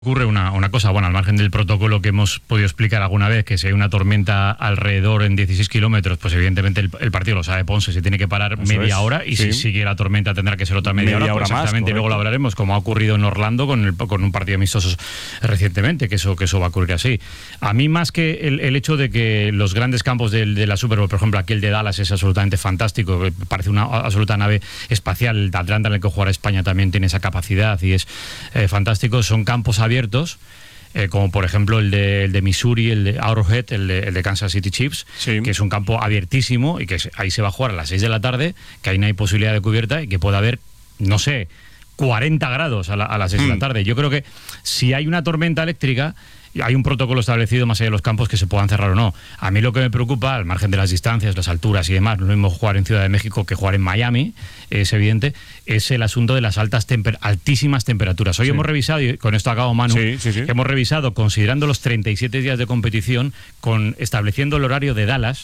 Ocurre una cosa, bueno, al margen del protocolo que hemos podido explicar alguna vez, que si hay una tormenta alrededor en 16 kilómetros, pues evidentemente el partido lo sabe Ponce, se tiene que parar media hora, y si sigue la tormenta tendrá que ser otra media hora pues exactamente, más, luego lo hablaremos, como ha ocurrido en Orlando con un partido amistoso recientemente, que eso va a ocurrir así. A mí, más que el hecho de que los grandes campos de la Super Bowl, por ejemplo, aquel de Dallas es absolutamente fantástico, parece una absoluta nave espacial, el de Atlanta en el que jugará España también tiene esa capacidad y es fantástico, son campos abiertos, como por ejemplo el de Missouri, el de Arrowhead, el de Kansas City Chiefs, que es un campo abiertísimo y que ahí se va a jugar a las 6 de la tarde, que ahí no hay posibilidad de cubierta y que puede haber, no sé, 40 grados a las 6 de la tarde. Yo creo que si hay una tormenta eléctrica, hay un protocolo establecido más allá de los campos que se puedan cerrar o no. A mí lo que me preocupa, al margen de las distancias, las alturas y demás, no es lo mismo jugar en Ciudad de México que jugar en Miami, es evidente, es el asunto de las altísimas temperaturas. Hoy hemos revisado, y con esto acabo, Manu, hemos revisado, considerando los 37 días de competición, estableciendo el horario de Dallas,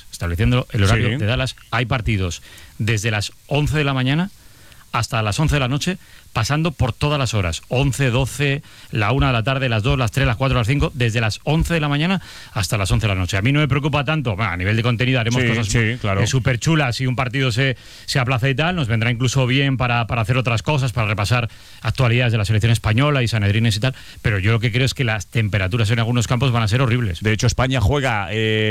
hay partidos desde las 11 de la mañana hasta las 11 de la noche, pasando por todas las horas, 11, 12, la 1 de la tarde, las 2, las 3, las 4, las 5, desde las 11 de la mañana hasta las 11 de la noche. A mí no me preocupa tanto, a nivel de contenido haremos cosas súper chulas, si un partido se aplaza y tal, nos vendrá incluso bien para hacer otras cosas, para repasar actualidades de la selección española y sanedrines y tal, pero yo lo que creo es que las temperaturas en algunos campos van a ser horribles. De hecho, España juega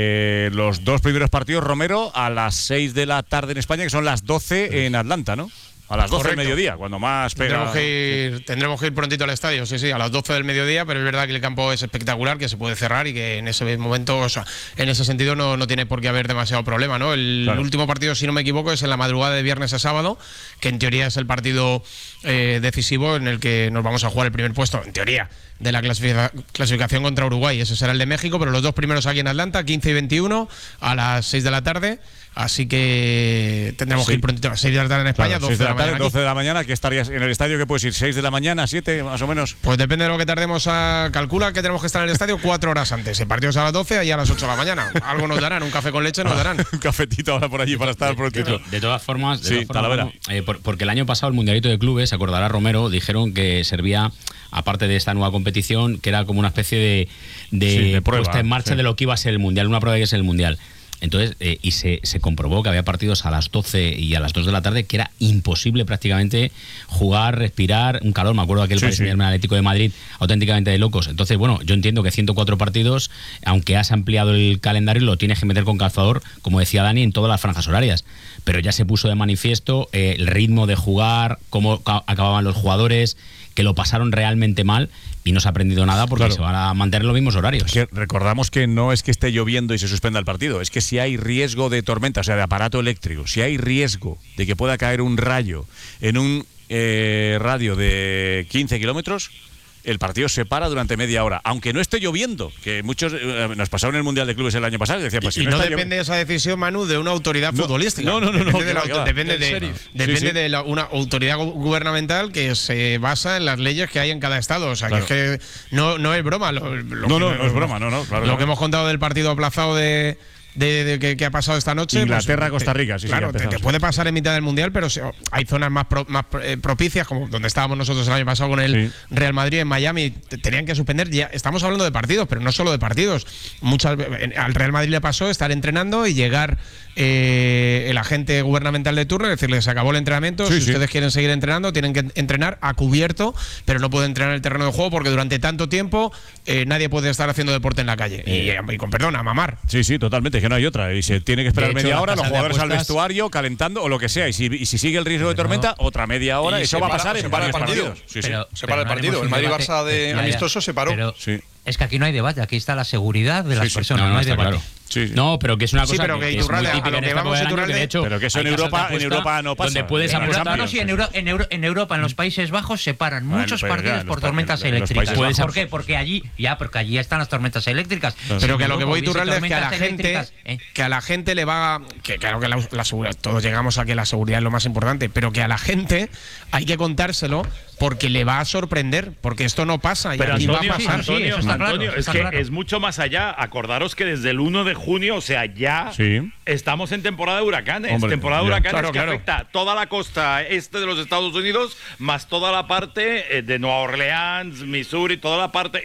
los dos primeros partidos, Romero, a las 6 de la tarde en España, que son las 12 en Atlanta, ¿no? A las 12 del mediodía, cuando más pega. Tendremos que ir prontito al estadio, sí, a las 12 del mediodía, pero es verdad que el campo es espectacular, que se puede cerrar y que en ese momento, o sea, en ese sentido no tiene por qué haber demasiado problema, ¿no? El último partido, si no me equivoco, es en la madrugada de viernes a sábado, que en teoría es el partido decisivo en el que nos vamos a jugar el primer puesto, en teoría, de la clasificación contra Uruguay. Ese será el de México, pero los dos primeros aquí en Atlanta, 15 y 21, a las 6 de la tarde. Así que tendremos que ir prontito a las 6 de la tarde en España, 12 de la mañana. 12 de la mañana, que estarías en el estadio, que puedes ir 6 de la mañana, 7 más o menos. Pues depende de lo que tardemos calcula que tenemos que estar en el estadio 4 horas antes. El partido es a las 12 y a las 8 de la mañana. Algo nos darán, un café con leche nos darán. Un cafetito ahora por allí para estar prontito. De todas formas, porque el año pasado el Mundialito de Clubes, se acordará Romero, dijeron que servía, aparte de esta nueva competición, que era como una especie de prueba, puesta en marcha de lo que iba a ser el Mundial, una prueba de que es el Mundial. Entonces, y se comprobó que había partidos a las 12 y a las 2 de la tarde que era imposible prácticamente jugar, respirar, un calor. Me acuerdo de aquel Paris Saint-Germain Atlético de Madrid, auténticamente de locos. Entonces, bueno, yo entiendo que 104 partidos, aunque has ampliado el calendario, lo tienes que meter con calzador, como decía Dani, en todas las franjas horarias. Pero ya se puso de manifiesto el ritmo de jugar, cómo acababan los jugadores, que lo pasaron realmente mal y no se ha aprendido nada porque se van a mantener los mismos horarios. Es que recordamos que no es que esté lloviendo y se suspenda el partido, es que si hay riesgo de tormenta, o sea, de aparato eléctrico, si hay riesgo de que pueda caer un rayo en un radio de 15 kilómetros, el partido se para durante media hora, aunque no esté lloviendo, que muchos nos pasaron en el Mundial de Clubes el año pasado y decía, pues y no depende esa decisión, Manu, de una autoridad futbolística. Depende de una autoridad gubernamental que se basa en las leyes que hay en cada estado. O sea, que es que no es broma. No es broma, claro. Lo que hemos contado del partido aplazado de que ha pasado esta noche. Inglaterra, Costa Rica, claro, te puede pasar en mitad del Mundial, pero hay zonas más propicias, como donde estábamos nosotros el año pasado con el Real Madrid en Miami, tenían que suspender. Ya estamos hablando de partidos, pero no solo de partidos. Al Real Madrid le pasó estar entrenando y llegar el agente gubernamental de turno y decirle, se acabó el entrenamiento, si ustedes quieren seguir entrenando, tienen que entrenar a cubierto, pero no pueden entrenar en el terreno de juego porque durante tanto tiempo nadie puede estar haciendo deporte en la calle. Y con perdón, a mamar. Sí, totalmente, que no hay otra. Y se tiene que esperar media hora, los jugadores al vestuario, calentando o lo que sea. Y si sigue el riesgo de tormenta, otra media hora. Y eso va a pasar en varios partidos. Se para el partido. El Madrid-Barça de amistoso se paró. Es que aquí no hay debate, aquí está la seguridad de las personas, no hay debate. Claro. No, pero que es una cosa pero que es muy típica en esta época del año, de hecho, pero que eso en Europa no pasa. Donde puedes apostar. No, sí, en Europa, en los Países Bajos, se paran muchos partidos por tormentas eléctricas. ¿Por qué? Porque allí están las tormentas eléctricas. Pero que lo que voy, Iturralde, es que a la gente le va, que claro que la seguridad, todos llegamos a que la seguridad es lo más importante, pero que a la gente hay que contárselo porque le va a sorprender, porque esto no pasa y pero aquí Antonio, va a pasar. Antonio, eso está claro, es que es mucho más allá. Acordaros que desde el 1 de junio, o sea, ya estamos en temporada de huracanes. Hombre, temporada de huracanes claro, que afecta toda la costa este de los Estados Unidos, más toda la parte de Nueva Orleans, Missouri, toda la parte